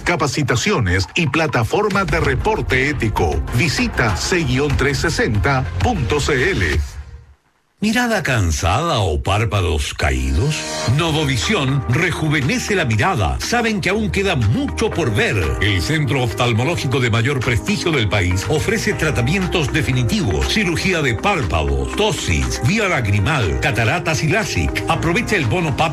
capacitaciones y plataforma de reporte ético. Visita c-360.cl. ¿Mirada cansada o párpados caídos? Novovisión rejuvenece la mirada. Saben que aún queda mucho por ver. El centro oftalmológico de mayor prestigio del país ofrece tratamientos definitivos, cirugía de párpados, tosis, vía lagrimal, cataratas y LASIK. Aprovecha el bono PAP